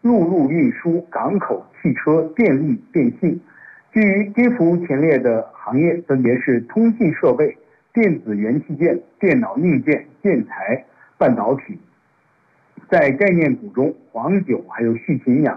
陆路运输、港口、汽车、电力、电信。居于跌幅前列的行业分别是通信设备、电子元器件、电脑硬件、建材、半导体。在概念股中，黄酒还有畜禽养